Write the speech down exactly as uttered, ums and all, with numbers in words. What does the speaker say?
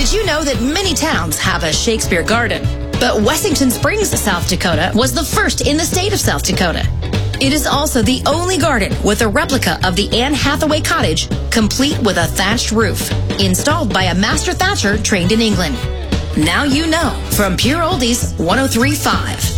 Did you know that many towns have a Shakespeare Garden? But Wessington Springs, South Dakota was the first in the state of South Dakota. It is also the only garden with a replica of the Anne Hathaway cottage, complete with a thatched roof, installed by a master thatcher trained in England. Now you know from Pure Oldies one oh three point five.